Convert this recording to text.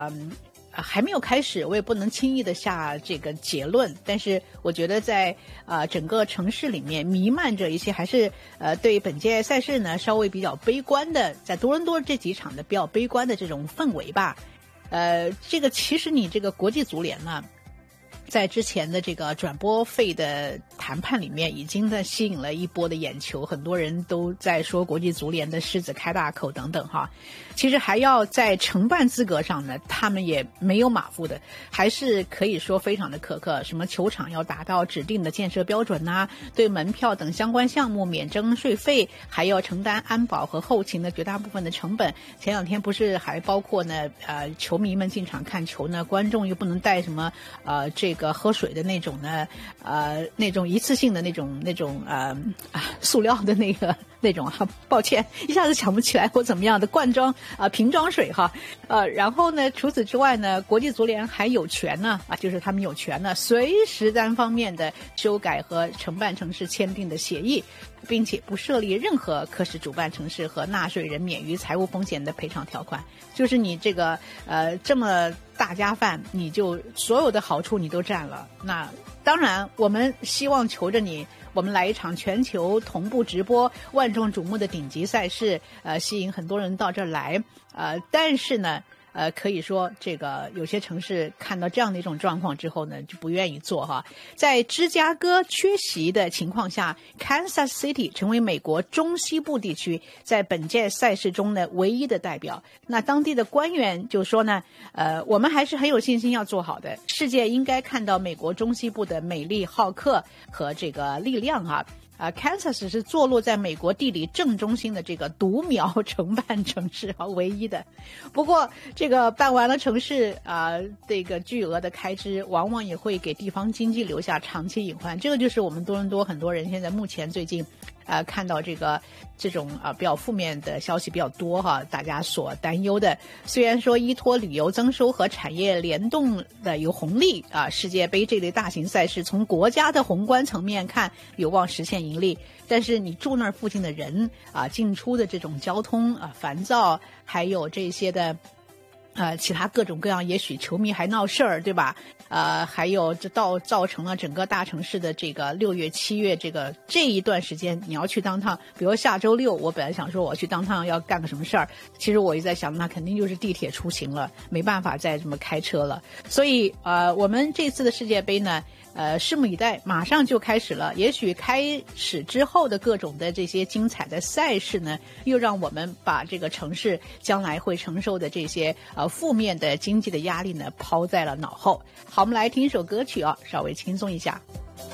还没有开始，我也不能轻易的下这个结论。但是我觉得在整个城市里面弥漫着一些还是对本届赛事呢稍微比较悲观的，在多伦多这几场的比较悲观的这种氛围吧。这个其实你这个国际足联呢，在之前的这个转播费的谈判里面已经在吸引了一波的眼球，很多人都在说国际足联的狮子开大口等等哈。其实还要在承办资格上呢，他们也没有马虎的，还是可以说非常的苛刻，什么球场要达到指定的建设标准呐，对门票等相关项目免征税费，还要承担安保和后勤的绝大部分的成本。前两天不是还包括呢球迷们进场看球呢，观众又不能带什么这个喝水的那种呢那种一次性的那种塑料的那种抱歉一下子想不起来或怎么样的罐装瓶装水哈。然后呢除此之外呢，国际足联还有权呢就是他们有权呢随时单方面的修改和承办城市签订的协议，并且不设立任何可使主办城市和纳税人免于财务风险的赔偿条款。就是你这个这么大家饭，你就所有的好处你都占了。那当然我们希望求着你，我们来一场全球同步直播万众瞩目的顶级赛事，吸引很多人到这儿来。但是呢可以说这个有些城市看到这样的一种状况之后呢，就不愿意做哈。在芝加哥缺席的情况下， Kansas City 成为美国中西部地区在本届赛事中的唯一的代表。那当地的官员就说呢我们还是很有信心要做好的，世界应该看到美国中西部的美丽好客和这个力量啊。Kansas 是坐落在美国地理正中心的这个独苗承办城市唯一的。不过这个办完了城市这个巨额的开支，往往也会给地方经济留下长期隐患。这个就是我们多伦多很多人现在目前最近看到这种比较负面的消息比较多哈，大家所担忧的。虽然说依托旅游增收和产业联动的有红利世界杯这类大型赛事从国家的宏观层面看有望实现盈利，但是你住那儿附近的人进出的这种交通烦躁，还有这些的其他各种各样，也许球迷还闹事儿，对吧？还有这造成了整个大城市的这个6月7月这一段时间，你要去downtown，比如下周六，我本来想说我去downtown要干个什么事儿，其实我一直在想，那肯定就是地铁出行了，没办法再这么开车了。所以我们这次的世界杯呢拭目以待，马上就开始了。也许开始之后的各种的这些精彩的赛事呢，又让我们把这个城市将来会承受的这些负面的经济的压力呢抛在了脑后。好，我们来听一首歌曲稍微轻松一下。